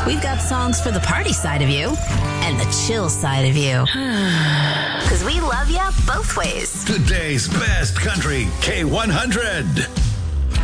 We've got songs for the party side of you and the chill side of you. Because we love you both ways. Today's best country, K100.